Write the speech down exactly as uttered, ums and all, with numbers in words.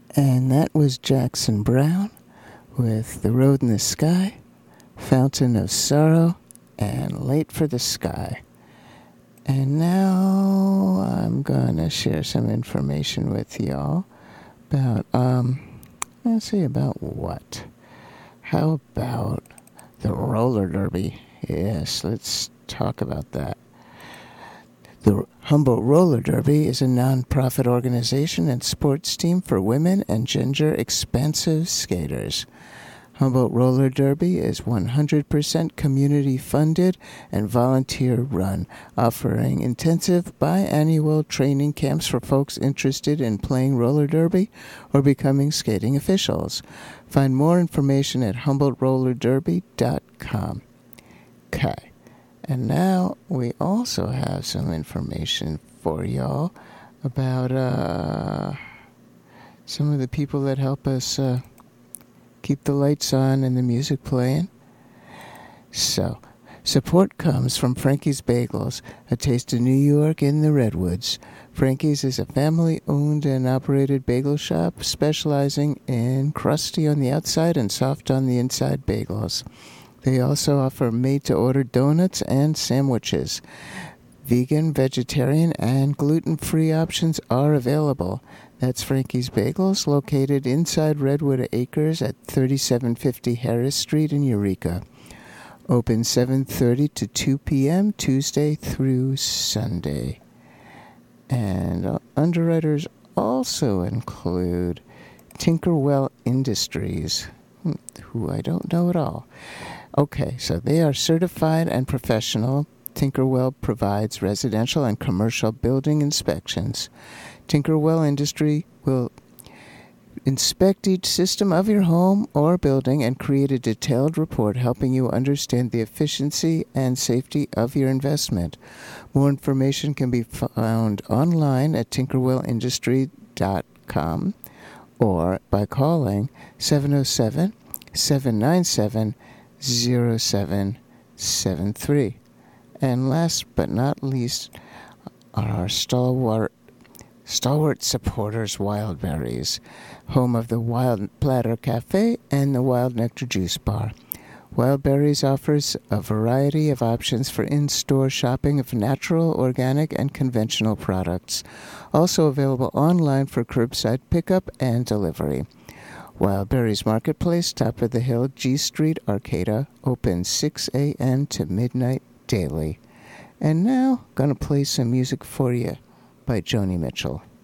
And that was Jackson Browne with The Road in the Sky, Fountain of Sorrow, and Late for the Sky. And now I'm going to share some information with y'all about, um, let's see, about what? How about the roller derby? Yes, let's talk about that. The Humboldt Roller Derby is a non-profit organization and sports team for women and gender expansive skaters. Humboldt Roller Derby is one hundred percent community funded and volunteer run, offering intensive biannual training camps for folks interested in playing roller derby or becoming skating officials. Find more information at humboldt roller derby dot com. Okay. And now we also have some information for y'all about uh, some of the people that help us uh, keep the lights on and the music playing. So, support comes from Frankie's Bagels, a taste of New York in the Redwoods. Frankie's is a family-owned and operated bagel shop specializing in crusty on the outside and soft on the inside bagels. They also offer made-to-order donuts and sandwiches. Vegan, vegetarian, and gluten-free options are available. That's Frankie's Bagels, located inside Redwood Acres at thirty-seven fifty Harris Street in Eureka. Open seven thirty to two p.m. Tuesday through Sunday. And uh, underwriters also include Tinkerwell Industries, who I don't know at all. Okay, so they are certified and professional. Tinkerwell provides residential and commercial building inspections. Tinkerwell Industry will inspect each system of your home or building and create a detailed report helping you understand the efficiency and safety of your investment. More information can be found online at tinkerwell industry dot com or by calling seven oh seven, seven nine seven, zero seven seven three. And last but not least are our stalwart stalwart supporters, Wildberries, home of the Wild Platter Cafe and the Wild Nectar Juice Bar. Wildberries offers a variety of options for in-store shopping of natural, organic, and conventional products. Also available online for curbside pickup and delivery. Wildberries Marketplace, top of the hill, G Street, Arcata, open six a.m. to midnight daily. And now, gonna play some music for you by Joni Mitchell.